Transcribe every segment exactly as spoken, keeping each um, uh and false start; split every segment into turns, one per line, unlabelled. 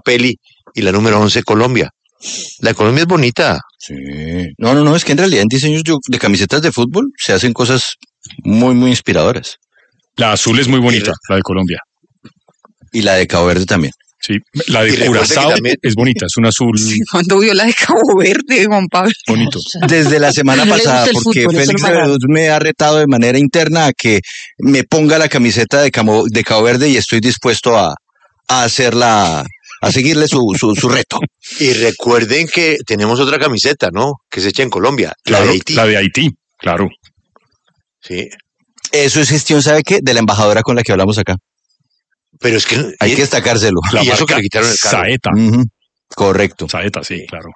peli, y la número once, Colombia. La de Colombia es bonita.
Sí. No, no, no, es que en realidad en diseños de camisetas de fútbol se hacen cosas muy, muy inspiradoras.
La azul es muy bonita, la de Colombia.
Y la de Cabo Verde también.
Sí, la
Y
de
recuerda
Curazao
que también-
es bonita, es un azul
Cuando vio la de Cabo Verde, Juan Pablo.
bonito.
Desde la semana
No le
pasada,
gusta el
porque
fútbol, eso
Félix
es lo más
Reveruz me ha retado de manera interna a que me ponga la camiseta de Cabo, de Cabo Verde y estoy dispuesto a, a hacerla, a seguirle su, su, su reto.
Y recuerden que tenemos otra camiseta, ¿no? Que se echa en Colombia, la
Claro,
de Haití.
la de Haití, claro.
Sí,
Eso es gestión, ¿sabe qué? De la embajadora con la que hablamos acá.
pero es que...
Hay que destacárselo.
La
Y eso que
marca
le quitaron el carro.
Saeta.
Ujú, correcto.
Saeta, sí, claro.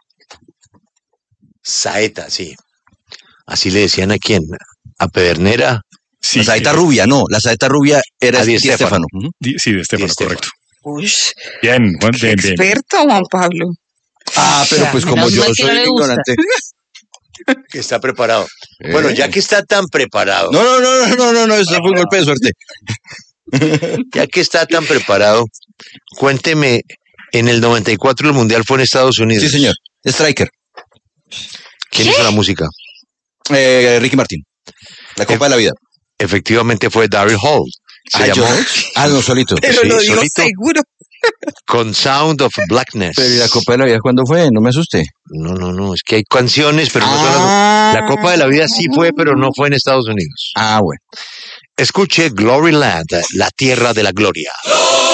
Saeta, sí. Así le decían a quién, a Pedernera.
Sí,
la saeta
eh,
rubia, no, la saeta rubia era
A Di
Di
Stéfano.
Stéfano. Ujú.
di- Sí, de Estefano,
Di Stéfano.
correcto.
Uy,
Bien, Juan,
qué
bien, bien.
experto, Juan Pablo.
Ah, pero pues como
menos
yo
mal que
soy
no le gusta.
ignorante.
Que está preparado.
Eh.
Bueno, ya que está tan preparado,
No, no, no, no, no, no, no, eso fue un golpe de suerte.
ya que está tan preparado, cuénteme, en el noventa y cuatro el Mundial fue en Estados Unidos.
Sí, señor. Striker.
¿Quién hizo la música?
Eh, Ricky Martin. La Copa de la Vida.
Efectivamente fue Daryl Hall. Se
Ah, yo-
llamó
ah, no, solito.
Pero
Sí,
lo digo
solito.
seguro.
Con Sound of Blackness.
Pero ¿y la Copa de la Vida cuándo fue? No me asusté.
No, no, no, es que hay canciones, pero no son las...
Ah.
La Copa de la Vida sí fue, pero no fue en Estados Unidos.
Ah, bueno.
Escuche Gloryland, la tierra de la gloria.